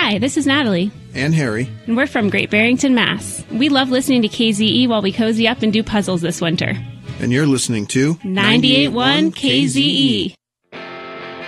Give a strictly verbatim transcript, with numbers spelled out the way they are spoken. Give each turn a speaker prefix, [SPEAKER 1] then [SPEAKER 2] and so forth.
[SPEAKER 1] Hi, this is Natalie.
[SPEAKER 2] And Harry.
[SPEAKER 1] And we're from Great Barrington, Mass. We love listening to K Z E while we cozy up and do puzzles this winter.
[SPEAKER 2] And you're listening to
[SPEAKER 1] ninety-eight point one K Z E.